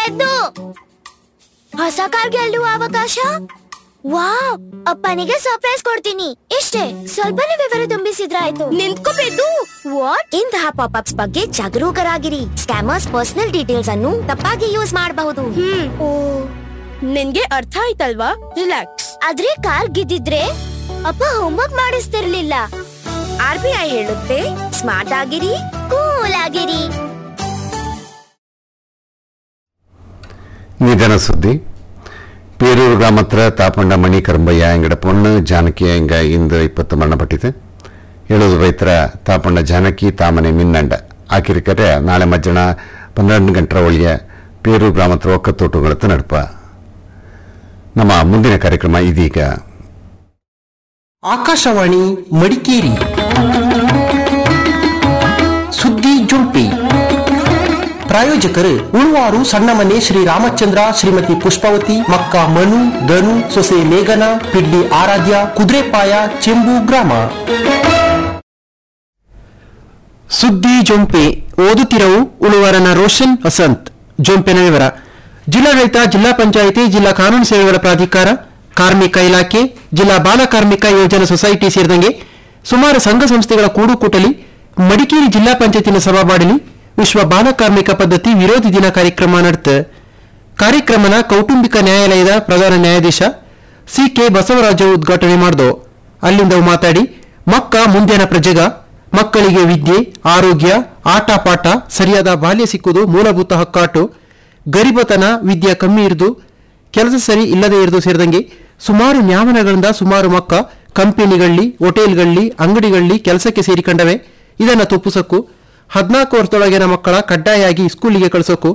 ಎದ್ದು ಹೊಸ ಕಾರ್ ಗೆಲ್ಲುವ ಅವಕಾಶ. ವಾವ್, ಅಪ್ಪನಿಗೆ ಸರ್ಪ್ರೈಸ್ ಕೊಡ್ತೀನಿ. ಇಷ್ಟೇ, ಸ್ವಲ್ಪನೇ ವಿವರ ತುಂಬಿಸಿದ್ರಾಯ್ತು. ನಿಂತ್ಕೋಬೇಕು. ವಾಟ್? ಇಂತಹ ಪಾಪ್ಅಪ್ಸ್ ಬಗ್ಗೆ ಜಾಗರೂಕರಾಗಿರಿ. ಸ್ಕ್ಯಾಮರ್ಸ್ ಪರ್ಸನಲ್ ಡೀಟೇಲ್ಸ್ ಅನ್ನು ತಪ್ಪಾಗಿ ಯೂಸ್ ಮಾಡಬಹುದು. ಓ, ನಿನ್ಗೆ ಅರ್ಥ ಆಯ್ತಲ್ವಾ? ರಿಲ್ಯಾಕ್ಸ್. ಆದ್ರೆ ಕಾರ್ ಗೆದ್ದಿದ್ರೆ ಅಪ್ಪ ಹೋಮ್ವರ್ಕ್ ಮಾಡಿಸ್ತಿರ್ಲಿಲ್ಲ. RBI ಹೇಳುತ್ತೆ, ಸ್ಮಾರ್ಟ್ ಆಗಿರಿ, ಕೂಲ್ ಆಗಿರಿ. ನಿಧನ ಸುದ್ದಿ. ಪೇರೂರು ಗ್ರಾಮತ್ರ ತಾಪಂಡ ಮಣಿ ಕರಂಬಯ್ಯ ಎಂಗಡ ಪೊಣ್ಣು ಜಾನಕಿ ಎಂಗ ಇಂದು 20 ಮರಣಪಟ್ಟಿದೆ. ಹೇಳುವುದು ರೈತರ ತಾಪಂಡ ಜಾನಕಿ ತಾಮನೆ ಮಿನ್ನಂಡ ಆಕಿರಿಕರೆ ನಾಳೆ ಮಧ್ಯಾಹ್ನ 12 ಗಂಟೆ ಒಳಗೆ ಪೇರೂರು ಗ್ರಾಮತ್ರ ಒಕ್ಕತೋಟುಗಳತ್ತ ನಡಪ. ನಮ್ಮ ಮುಂದಿನ ಕಾರ್ಯಕ್ರಮ ಇದೀಗ. ಆಕಾಶವಾಣಿ ಮಡಿಕೇರಿ ಸುದ್ದಿ ಜುಂಪಿ. ಪ್ರಾಯೋಜಕರು ಉಳುವಾರು ಸಣ್ಣಮನೆ ಶ್ರೀ ರಾಮಚಂದ್ರ, ಶ್ರೀಮತಿ ಪುಷ್ಪಾವತಿ, ಮಕ್ಕ ಮನು, ಧನು, ಸೊಸೆ ಮೇಘನಾ, ಪಿಡ್ಲಿ ಆರಾಧ್ಯ, ಕುದುರೆಪಾಯ, ಚೆಂಬು ಗ್ರಾಮ. ಸುದ್ದಿ ಜೊಂಪೆ ಓದುತ್ತಿರವು ಉಳುವಾರನ ರೋಷನ್ ವಸಂತ್. ಜೊಂಪೆನ ವಿವರ. ಜಿಲ್ಲಾಡಳಿತ, ಜಿಲ್ಲಾ ಪಂಚಾಯಿತಿ, ಜಿಲ್ಲಾ ಕಾನೂನು ಸೇವೆಗಳ ಪ್ರಾಧಿಕಾರ, ಕಾರ್ಮಿಕ ಇಲಾಖೆ, ಜಿಲ್ಲಾ ಬಾಲ ಕಾರ್ಮಿಕ ಯೋಜನಾ ಸೊಸೈಟಿ ಸೇರಿದಂಗೆ ಸುಮಾರು ಸಂಘ ಸಂಸ್ಥೆಗಳ ಕೂಡುಕೂಟಲಿ ಮಡಿಕೇರಿ ಜಿಲ್ಲಾ ಪಂಚಾಯತಿನ ಸಭಾಬಾಡಲಿ ವಿಶ್ವ ಬಾಲ ಕಾರ್ಮಿಕ ಪದ್ಧತಿ ವಿರೋಧಿ ದಿನ ಕಾರ್ಯಕ್ರಮ ನಡೆದ. ಕಾರ್ಯಕ್ರಮನ ಕೌಟುಂಬಿಕ ನ್ಯಾಯಾಲಯದ ಪ್ರಧಾನ ನ್ಯಾಯಾಧೀಶ CK ಬಸವರಾಜ ಉದ್ಘಾಟನೆ ಮಾಡಿದವು. ಅಲ್ಲಿಂದ ಮಾತಾಡಿ, ಮಕ್ಕ ಮುಂದಿನ ಪ್ರಜೆಗ, ಮಕ್ಕಳಿಗೆ ವಿದ್ಯೆ, ಆರೋಗ್ಯ, ಆಟ ಪಾಠ, ಸರಿಯಾದ ಬಾಲ್ಯ ಸಿಕ್ಕುವುದು ಮೂಲಭೂತ ಹಕ್ಕಾಟು. ಗರಿಬತನ, ವಿದ್ಯೆ ಕಮ್ಮಿ ಇರುದು, ಕೆಲಸ ಸರಿ ಇಲ್ಲದೆ ಇರುದು ಸೇರಿದಂಗೆ ಸುಮಾರು ನ್ಯಾಮನಗಳಿಂದ ಸುಮಾರು ಮಕ್ಕ ಕಂಪನಿಗಳಲ್ಲಿ, ಹೋಟೆಲ್ಗಳಲ್ಲಿ, ಅಂಗಡಿಗಳಲ್ಲಿ ಕೆಲಸಕ್ಕೆ ಸೇರಿಕೊಂಡವೆ. ಇದನ್ನು ತುಪ್ಪುಸಕ್ಕು 14 ವರ್ಷದೊಳಗಿನ ಮಕ್ಕಳ ಕಡ್ಡಾಯಾಗಿ ಸ್ಕೂಲಿಗೆ ಕಳಿಸೋಕು